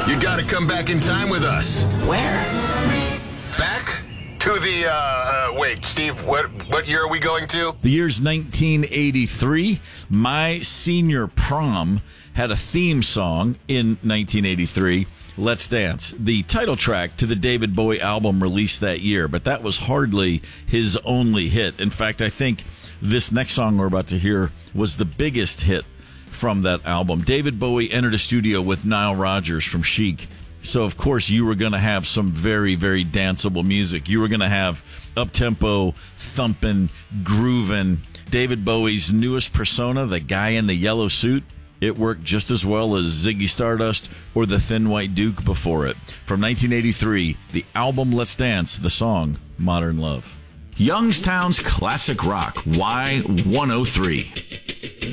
You gotta come back in time with us. Where? Back to the, wait, Steve, what year are we going to? The year's 1983. My senior prom had a theme song in 1983, Let's Dance, the title track to the David Bowie album released that year, but that was hardly his only hit. In fact, I think this next song we're about to hear was the biggest hit from that album. David Bowie entered a studio with Nile Rodgers from Chic. So, of course, you were going to have some very, very danceable music. You were going to have up-tempo, thumping, grooving. David Bowie's newest persona, the guy in the yellow suit, it worked just as well as Ziggy Stardust or the Thin White Duke before it. From 1983, the album Let's Dance, the song Modern Love. Youngstown's classic rock, Y103.